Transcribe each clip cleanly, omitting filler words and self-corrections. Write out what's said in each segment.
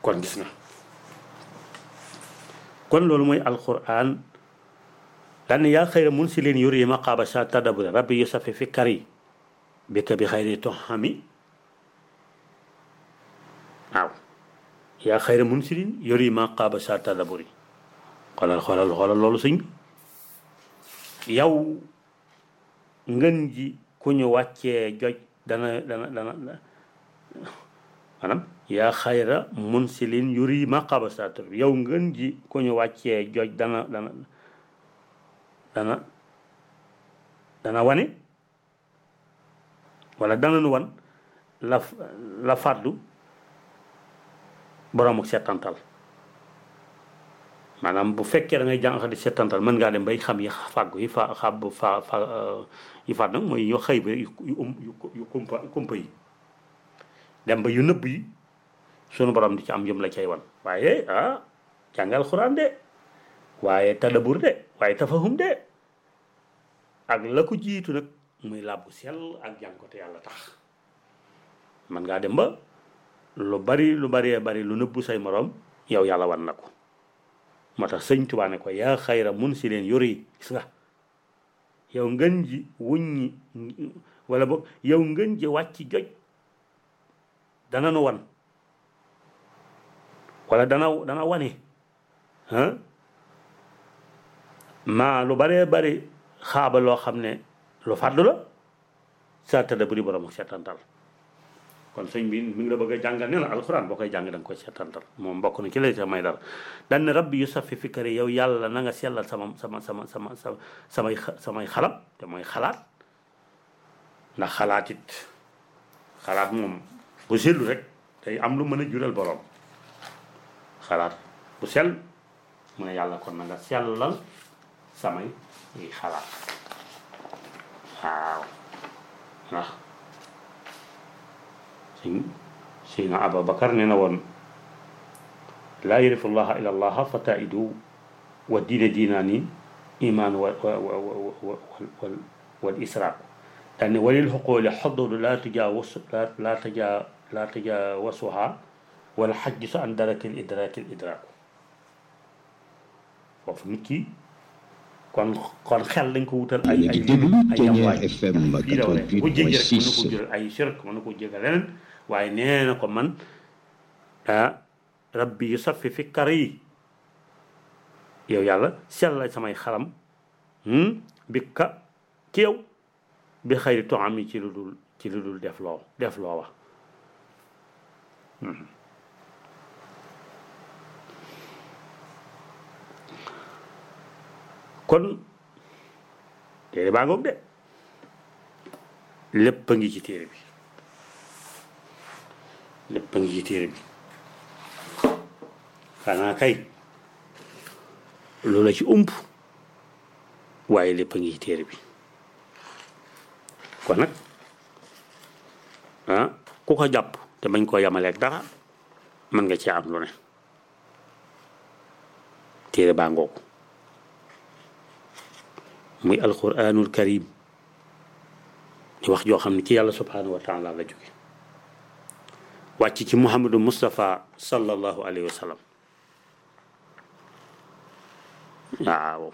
kon gis nga kon loolu mooy alquran daan yaa xayra mun si leen yuri maqaaba sa tadabure rabbi yusafi fi kari bika bi xayri toxami waaw yaa xayra mun si leen yuri maqaaba sa tadaburi xoolal loolu sëñ bi yow ngën ji ku ñu wàccee joj dana maanaam yaa xayra munsilin yuri maqaba satur yow ngën ji ku ñu wàccee joj dana wane wala dana nu wan la fàddu borom ak settantal maanaam bu fekkee da ngay jàng di settantal mën ngaa dem bay xam yi fàggu yi yi fàdd nag mooy yoo xëy ba yu kumpa yi dem ba yu nëbb yi sunu borom di ci am yëm la cay wan waaye jàngal xuraan de waaye tadabur de waaye tafahum de ak la ko jiitu nag muy làbbu sell ak jàng ko te yàlla tax mën ngaa dem ba lu bari lu nëbbu say morom yow yàlla wan na ko moo tax sëñ Tuubaa ne ko yaa xayra mun si leen yori gis nga yow ngën ji wuññi wala boog yow ngën ji wàcc joj dana nu wan wala dana wane maa lu bari xaaba loo xam ne lu fàddu la sa tëdda buri borom ak seetantal kon sëñ bi mi ngi la bëgg a jàngal ne la alxuraan boo koy jàng da nga koy seetantal moom bokk na ci lay sa may dara dan ne rabbi yu safi fikari yow yàlla na nga sellal samay xalam te mooy xalaat ndax xalaat moom bu sellu rek day am lu mën a jural borom xalaat bu sell mu ne yàlla kon na nga sellal samay xalaat waaw ndax Seydina Abubakar nee na woon laa yarifu llaha illa allaha fa taidu wa diine diinaani iman wal israaq daane walil xuquuli xaddu laa tajawasuha wala xajjisu an darakil idraakil idraaku foofu nit ki kon xel dañ ko wutal ay yamwaay fii la waree bu jéggi rek mën na ko jural ay shirk mën na ko jégal leneen waaye nee na ko man rabbi yu safi fi kar yi yow yàlla sellal samay xalam bi ka ci yow bi xëyri to am yi ci lu dul def loo wax kon téere baa ngoog de lépp a ngi ci téere bi xanaa kay loola ci ump waaye lépp a ngi ci téere bi kon nag ku ko jàpp te bañ koo yamaleeg dara mën nga ci am lu ne téere baa ngoog muy alquranul karim di wax joo xam ne ci yàlla subhanahu wa taala la jóge wàcc ci muhammadu mustafa sallallahu alayhi wa sallam waaw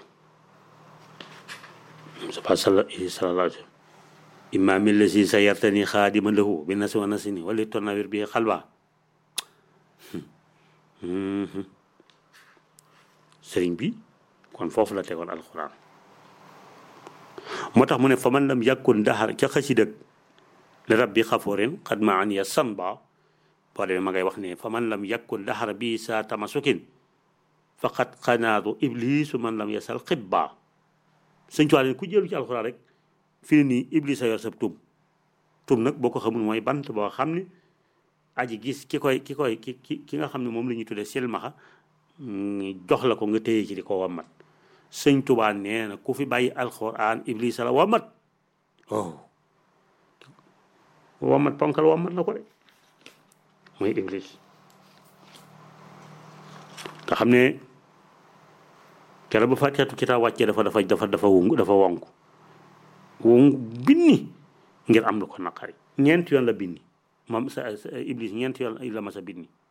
mustafa sallallahu alayhi wa sallam imaami lasi sa yartani xaadima lahu bi nasi wa nasini wali tonawir bi xalwa sëriñ bi kon foofu la tegoon alquran moo tax mu ne fa man lam yàkkun daxar ca xasidak li rabbi xafoorin xad ma an ya sanba boo demee ma ngay wax ne fa man lam yàkkun daxar bi sa tamasukin faqad xanaadu iblisu man lam yasal xibba sëñ tuwaa ku jëlu ci alxuraan rek fii nii iblis a yor sab tum nag boo ko xamul mooy bant boo xam ne aji gis ki nga xam ne moom la ñuy tuddee silmaxa jox la ko nga téye ci di ko wammat sëñ Tuubaa nee na ku fi bàyyi alxuraan iblis la wammat wammat ponkal wammat na ko de mooy iblis nga xam ne kere ba fàtteetu kitaab wàccee dafa wonk binni ngir am lu ko naqari ñeenti yoon la binni moom sa iblis ñeenti yoon la ma sa binni